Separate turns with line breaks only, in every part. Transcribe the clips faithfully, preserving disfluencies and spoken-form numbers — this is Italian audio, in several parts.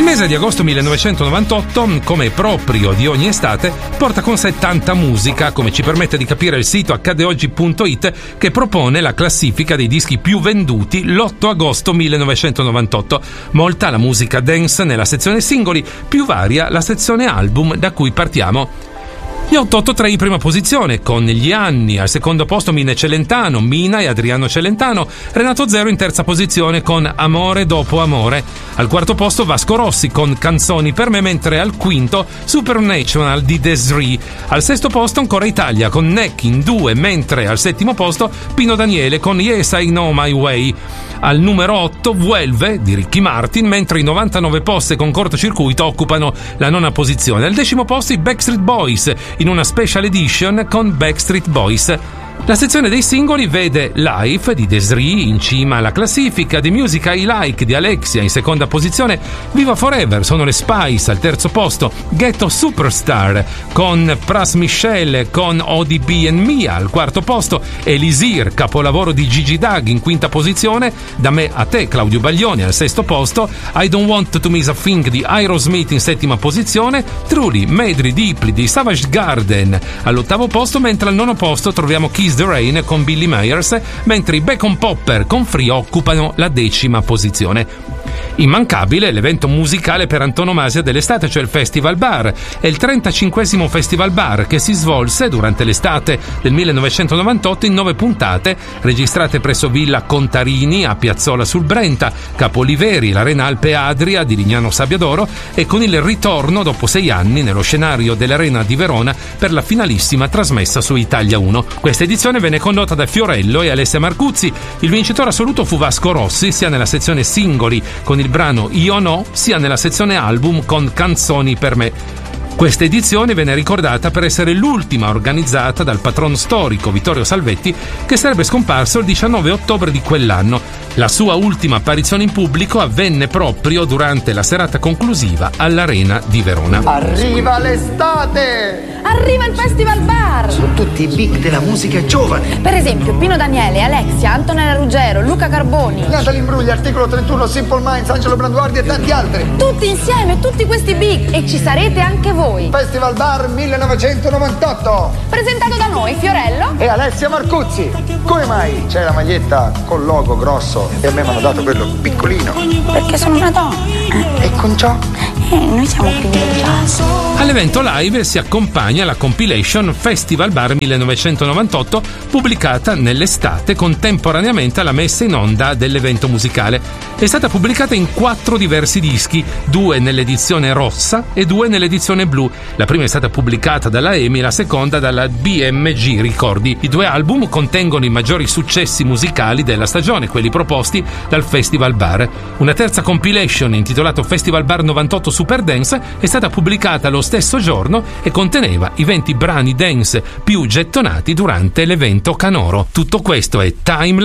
Il mese di agosto millenovecentonovantotto, come è proprio di ogni estate, porta con sé tanta musica, come ci permette di capire il sito accade oggi punto it, che propone la classifica dei dischi più venduti l'otto agosto millenovecentonovantotto. Molta la musica dance nella sezione singoli, più varia la sezione album da cui partiamo. Gli otto otto tre in prima posizione, con Gli anni, al secondo posto Mine Celentano, Mina e Adriano Celentano, Renato Zero in terza posizione con Amore dopo amore, al quarto posto Vasco Rossi con Canzoni per me, mentre al quinto Supernatural di Des'ree, al sesto posto ancora Italia con Neck in due, mentre al settimo posto Pino Daniele con Yes I Know My Way, al numero otto Vuelve di Ricky Martin, mentre i novantanove posti con Cortocircuito occupano la nona posizione. Al decimo posto i Backstreet Boys in una special edition con Backstreet Boys. La sezione dei singoli vede Life di Des'ree in cima alla classifica, The Music I Like di Alexia in seconda posizione, Viva Forever sono le Spice al terzo posto, Ghetto Superstar con Pras Michelle con O D B and Mia al quarto posto, Elisir, capolavoro di Gigi Doug in quinta posizione, Da me a te Claudio Baglioni al sesto posto, I Don't Want to Miss a Thing di Aerosmith in settima posizione, Truly, Medley Deeply di Savage Garden all'ottavo posto, mentre al nono posto troviamo Kiss the Rain con Billy Myers, mentre i Bacon Popper con Free occupano la decima posizione. Immancabile l'evento musicale per antonomasia dell'estate, cioè il Festival Bar. È il trentacinquesimo Festival Bar che si svolse durante l'estate del millenovecentonovantotto in nove puntate, registrate presso Villa Contarini a Piazzola sul Brenta, Capoliveri, l'Arena Alpe Adria di Lignano Sabbiadoro, e con il ritorno dopo sei anni nello scenario dell'Arena di Verona per la finalissima trasmessa su Italia uno. Questa edizione venne condotta da Fiorello e Alessia Marcuzzi. Il vincitore assoluto fu Vasco Rossi, sia nella sezione singoli con il brano Io No, sia nella sezione album con Canzoni per me. Questa edizione venne ricordata per essere l'ultima organizzata dal patrono storico Vittorio Salvetti, che sarebbe scomparso il diciannove ottobre di quell'anno. La sua ultima apparizione in pubblico avvenne proprio durante la serata conclusiva all'Arena di Verona.
Arriva l'estate!
Arriva il Festival Bar!
Sono tutti i big della musica giovane.
Per esempio Pino Daniele, Alexia, Antonella Ruggero, Luca Carboni,
Natalie Imbruglia, Articolo trentuno, Simple Minds, Angelo Branduardi e tanti altri.
tutti insieme, tutti questi big, e ci sarete anche voi.
Festival Bar millenovecentonovantotto,
Presentato da noi, Fiorello
e Alessia Marcuzzi. Come mai c'è la maglietta col logo grosso e a me mi hanno dato quello piccolino?
Perché sono una donna.
E con ciò?
Eh, noi siamo privilegiati.
All'evento live si accompagna la compilation Festival Bar millenovecentonovantotto, pubblicata nell'estate contemporaneamente alla messa in onda dell'evento musicale. È stata pubblicata in quattro diversi dischi, due nell'edizione rossa e due nell'edizione blu. La prima è stata pubblicata dalla EMI, la seconda dalla B M G Ricordi. I due album contengono i maggiori successi musicali della stagione, quelli proposti dal Festival Bar. Una terza compilation, intitolata Festival Bar novantotto Super Dance, è stata pubblicata lo stesso giorno e conteneva i venti brani dance più gettonati durante l'evento canoro. Tutto questo è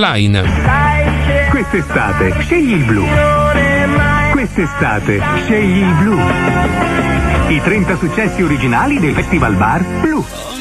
Timeline.
Quest'estate scegli il blu. Quest'estate scegli il blu. I trenta successi originali del Festival Bar Blu.